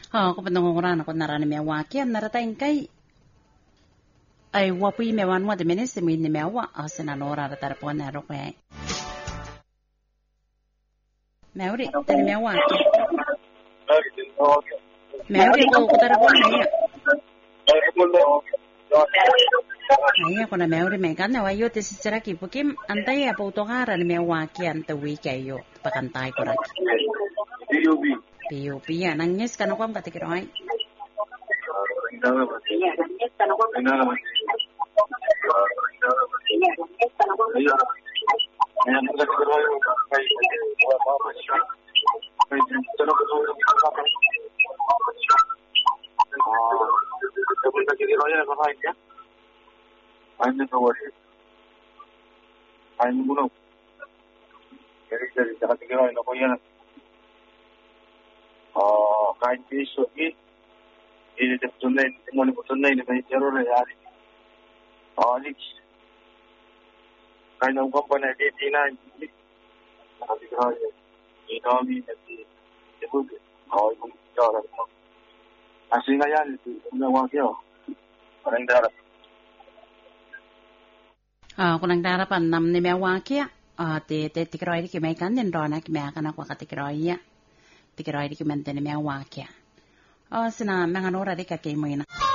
ko penongorana ko narani me waki narata inkai ai wapi me wan mo de menese mi ne me wa asena nora rata pona ro pe Mauri tani me waki Mauri ko tara pona ya Aya ko na Mauri me kana wa yo te sisira ki pukim antai apa utogara me waki anta wiki ayo pakantai ko raki Pio ya nangis kana ko am katikiroi Kain piso ini tunai mau tunai ni mai jero le yari Alex kain ang company di tina ni abi kaya inomi ni ibu oh ibu jara asinga yan itu umawagyo parang darap kunang darapan nam ni me waki te tikroi ki me kan den rona ki me kana ko tikroi ya tikroi ki men te me waki sina menganora de ka ke moina